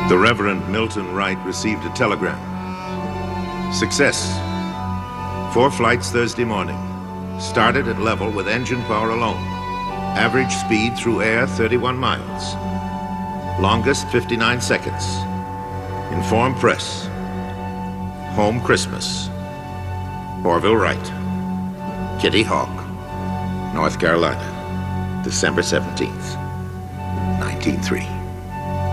The Reverend Milton Wright received a telegram. Success. 4 flights Thursday morning. Started at level with engine power alone. Average speed through air 31 miles. Longest 59 seconds. Inform press. Home Christmas. Orville Wright. Kitty Hawk, North Carolina, December 17th, 1903.